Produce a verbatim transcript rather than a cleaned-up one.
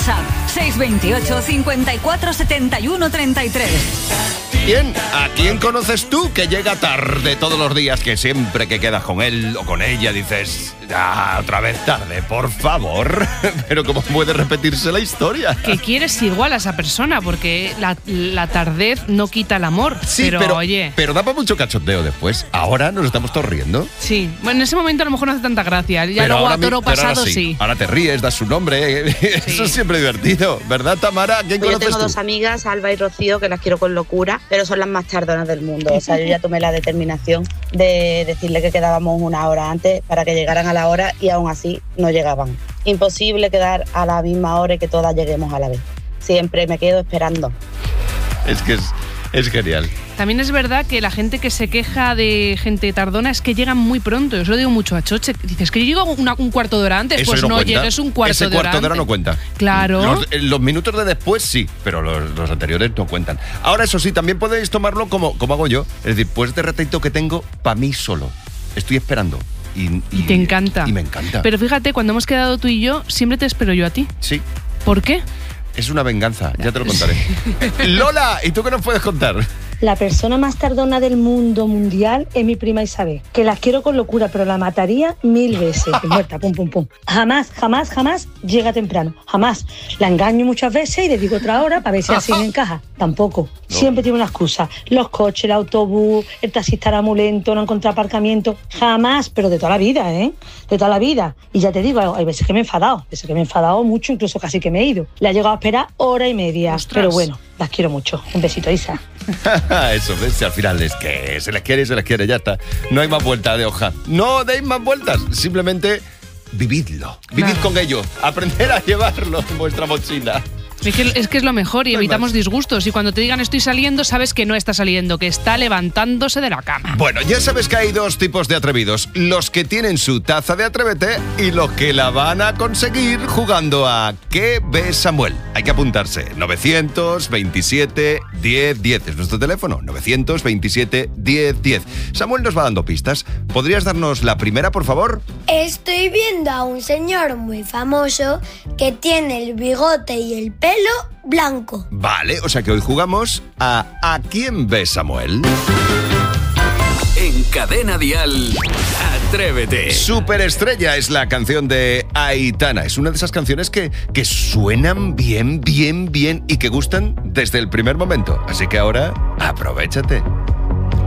WhatsApp seis dos ocho, cinco cuatro, siete uno tres tres. Bien, ¿a quién conoces tú que llega tarde todos los días, que siempre que quedas con él o con ella dices, ah, otra vez tarde, por favor? Pero ¿cómo puede repetirse la historia? Que quieres igual a esa persona, porque la, la tardez no quita el amor. Sí, pero, pero, oye... pero da para mucho cachondeo después. Ahora nos estamos todos riendo. Sí, bueno, en ese momento a lo mejor no hace tanta gracia. Ya Pero luego ahora a toro mi- pero pasado ahora sí. Ahora te ríes, das su nombre. Eso es siempre divertido, ¿verdad, Tamara? ¿Quién Yo conoces tengo tú? dos amigas, Alba y Rocío, que las quiero con locura, pero son las más tardonas del mundo. O sea, yo ya tomé la determinación de decirle que quedábamos una hora antes para que llegaran a la hora y aún así no llegaban. Imposible quedar a la misma hora y que todas lleguemos a la vez. Siempre me quedo esperando. Es que es, es genial. También es verdad que la gente que se queja de gente tardona es que llegan muy pronto. Yo se lo digo mucho a Choche. Dices que yo llego una, un cuarto de hora antes. Eso Pues no no, cuenta. llegues un cuarto Ese de hora cuarto de hora antes. no cuenta. Claro. Los, los minutos de después sí, pero los, los anteriores no cuentan. Ahora, eso sí, también podéis tomarlo como, como hago yo. Es decir, pues este ratito que tengo para mí solo. Estoy esperando. Y, y, Y te encanta. Y me encanta. Pero fíjate, cuando hemos quedado tú y yo, siempre te espero yo a ti. Sí. ¿Por qué? Es una venganza, ya te lo contaré. Lola, ¿y tú qué nos puedes contar? La persona más tardona del mundo mundial es mi prima Isabel, que la quiero con locura, pero la mataría mil veces. Y muerta, pum, pum, pum. Jamás, jamás, jamás llega temprano. Jamás. La engaño muchas veces y le digo otra hora para ver si así me encaja. Tampoco. No. Siempre tiene una excusa. Los coches, el autobús, el taxista era muy lento, no encontré aparcamiento. Jamás, pero de toda la vida, ¿eh? De toda la vida. Y ya te digo, hay veces que me he enfadado. Hay veces que me he enfadado mucho, incluso casi que me he ido. Le ha llegado a esperar hora y media. Ostras. Pero bueno, las quiero mucho. Un besito, Isa. Eso, ¿ves? Si al final es que se les quiere y se les quiere, ya está. No hay más vuelta de hoja. No deis más vueltas, simplemente vividlo. Vivid Claro. con ello. Aprender a llevarlo en vuestra mochila. Es que, es que es lo mejor y No hay evitamos más. disgustos. Y cuando te digan estoy saliendo, sabes que no está saliendo, que está levantándose de la cama. Bueno, ya sabes que hay dos tipos de atrevidos. Los que tienen su taza de Atrévete y los que la van a conseguir jugando a ¿Qué ves, Samuel? Hay que apuntarse. novecientos veintisiete, diez, diez. Es nuestro teléfono. novecientos veintisiete, diez, diez. Samuel nos va dando pistas. ¿Podrías darnos la primera, por favor? Estoy viendo a un señor muy famoso que tiene el bigote y el pelo blanco. Vale, o sea que hoy jugamos a ¿A quién ves, Samuel? En Cadena Dial, Atrévete. Superestrella es la canción de Aitana. Es una de esas canciones que, que suenan bien, bien, bien y que gustan desde el primer momento. Así que ahora, aprovéchate.